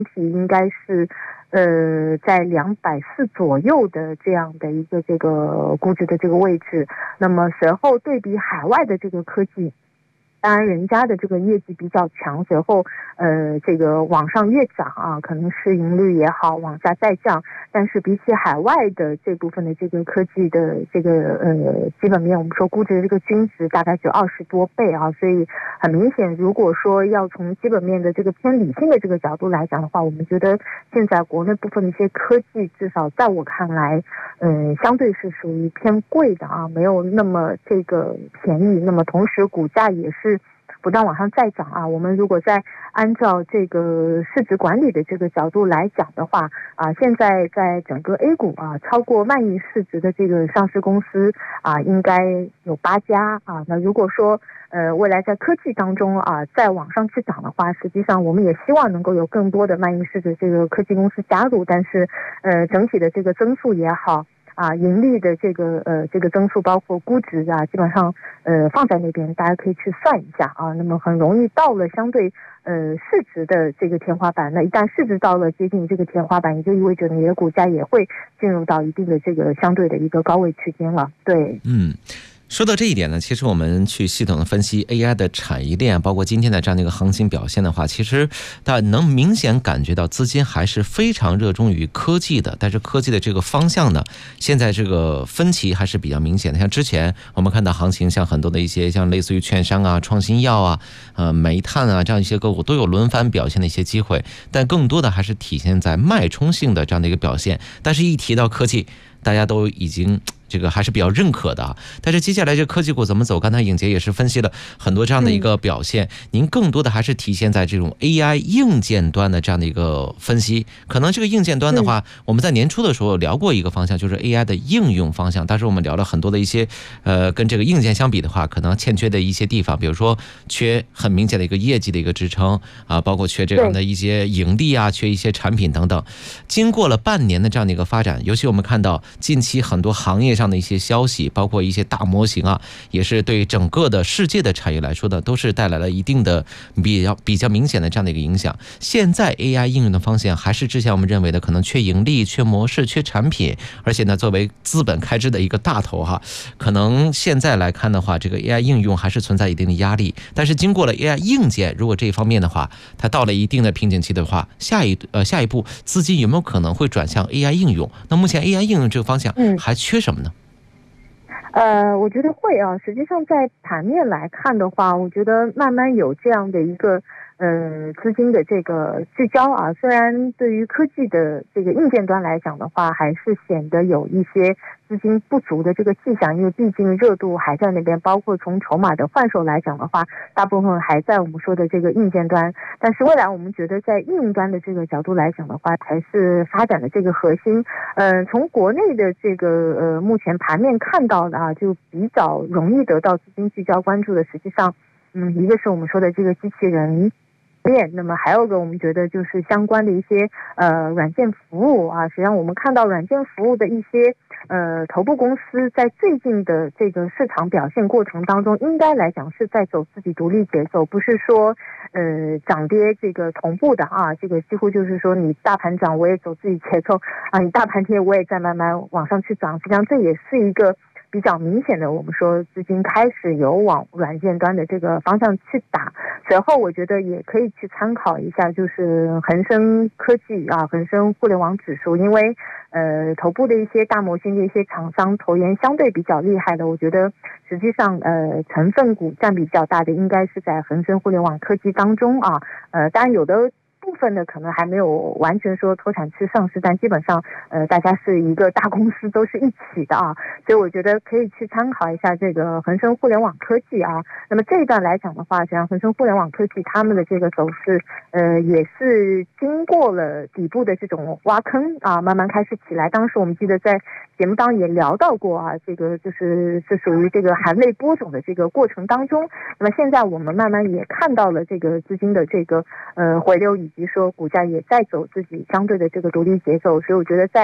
体应该是在240左右的这样的一个这个估值的这个位置。那么随后对比海外的这个科技，当然人家的这个业绩比较强，随后这个往上越涨啊，可能市盈率也好往下再降，但是比起海外的这部分的这个科技的这个基本面，我们说估值的这个均值大概就20多倍啊，所以很明显，如果说要从基本面的这个偏理性的这个角度来讲的话，我们觉得现在国内部分的一些科技，至少在我看来，相对是属于偏贵的啊，没有那么这个便宜。那么同时股价也是不断往上再涨啊。我们如果再按照这个市值管理的这个角度来讲的话啊，现在在整个 A 股啊，超过万亿市值的这个上市公司啊，应该有8家啊。那如果说未来在科技当中啊，再往上去涨的话，实际上我们也希望能够有更多的万亿市值这个科技公司加入，但是整体的这个增速也好啊，盈利的这个增速，包括估值啊，基本上放在那边，大家可以去算一下啊。那么很容易到了相对市值的这个天花板，那一旦市值到了接近这个天花板，也就意味着你的股价也会进入到一定的这个相对的一个高位区间了。对， 说到这一点呢，其实我们去系统的分析 AI 的产业链，包括今天的这样的一个行情表现的话，其实大家能明显感觉到资金还是非常热衷于科技的，但是科技的这个方向呢，现在这个分歧还是比较明显的。像之前我们看到行情，像很多的一些像类似于券商啊、创新药啊、煤炭啊这样一些个股都有轮番表现的一些机会，但更多的还是体现在脉冲性的这样的一个表现。但是一提到科技，大家都已经这个还是比较认可的啊。但是接下来这科技股怎么走？刚才颖杰也是分析了很多这样的一个表现，您更多的还是体现在这种 AI 硬件端的这样的一个分析。可能这个硬件端的话，我们在年初的时候聊过一个方向，就是 AI 的应用方向。当时我们聊了很多的一些跟这个硬件相比的话，可能欠缺的一些地方，比如说缺很明显的一个业绩的一个支撑啊，包括缺这样的一些盈利啊，缺一些产品等等。经过了半年的这样的一个发展，尤其我们看到近期很多行业上的一些消息，包括一些大模型啊，也是对整个的世界的产业来说的，都是带来了一定的比较明显的这样的一个影响。现在 AI 应用的方向还是之前我们认为的可能缺盈利、缺模式、缺产品，而且呢，作为资本开支的一个大头哈，可能现在来看的话，这个 AI 应用还是存在一定的压力。但是经过了 AI 硬件，如果这一方面的话，它到了一定的瓶颈期的话，下一步资金有没有可能会转向 AI 应用？那目前 AI 应用这个方向还缺什么呢？ 我觉得会啊。实际上在盘面来看的话，我觉得慢慢有这样的一个资金的这个聚焦啊。虽然对于科技的这个硬件端来讲的话，还是显得有一些资金不足的这个迹象，因为毕竟热度还在那边，包括从筹码的换手来讲的话，大部分还在我们说的这个硬件端。但是未来我们觉得在应用端的这个角度来讲的话，才是发展的这个核心。从国内的这个目前盘面看到的啊，就比较容易得到资金聚焦关注的，实际上一个是我们说的这个机器人链，那么还有个我们觉得就是相关的一些软件服务啊。实际上我们看到软件服务的一些头部公司在最近的这个市场表现过程当中，应该来讲是在走自己独立节奏，不是说涨跌这个同步的啊。这个几乎就是说你大盘涨我也走自己节奏啊，你大盘跌我也在慢慢往上去涨。实际上这也是一个比较明显的，我们说资金开始有往软件端的这个方向去打。随后我觉得也可以去参考一下，就是恒生科技啊、恒生互联网指数，因为头部的一些大模型的一些厂商投研相对比较厉害的，我觉得实际上成分股占比较大的应该是在恒生互联网科技当中啊。当然有的部分的可能还没有完全说脱产去上市，但基本上大家是一个大公司，都是一起的啊，所以我觉得可以去参考一下这个恒生互联网科技啊。那么这一段来讲的话，实际上恒生互联网科技他们的这个走势也是经过了底部的这种挖坑啊，慢慢开始起来。当时我们记得在节目当中也聊到过啊，这个是属于这个含泪播种的这个过程当中。那么现在我们慢慢也看到了这个资金的这个回流，以及说股价也在走自己相对的这个独立节奏。所以我觉得在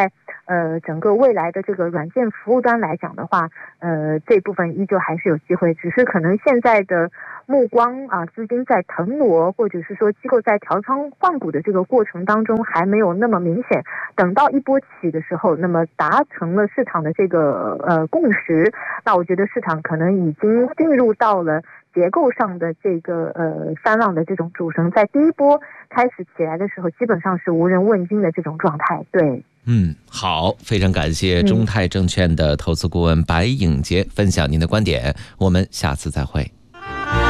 整个未来的这个软件服务端来讲的话，这部分依旧还是有机会，只是可能现在的目光啊，资金在腾挪，或者是说机构在调仓换股的这个过程当中还没有那么明显。等到一波起的时候，那么达成了市场的这个共识，那我觉得市场可能已经进入到了结构上的这个三浪的这种主升，在第一波开始起来的时候，基本上是无人问津的这种状态。对， 好，非常感谢中泰证券的投资顾问白颖杰分享您的观点，我们下次再会。